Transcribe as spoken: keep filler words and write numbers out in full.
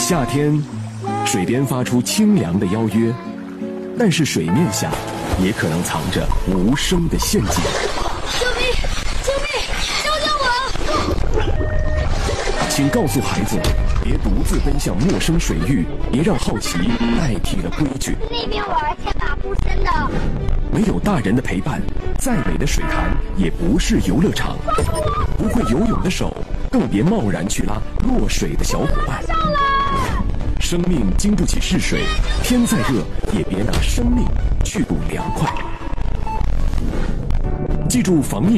夏天，水边发出清凉的邀约，但是水面下也可能藏着无声的陷阱。 救命！救命！救救我！ 请告诉孩子，别独自奔向陌生水域，别让好奇代替了规矩。 那边玩天马不深的。 没有大人的陪伴，再美的水潭也不是游乐场。不会游泳的手，更别贸然去拉落水的小伙伴。生命经不起试水，天再热也别拿生命去赌凉快。记住防疫。